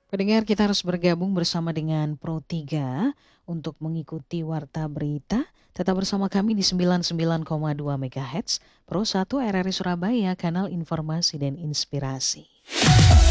Pendengar, kita harus bergabung bersama dengan Pro 3 untuk mengikuti warta berita. Tetap bersama kami di 99,2 MHz, Pro 1 RRI Surabaya, kanal informasi dan inspirasi.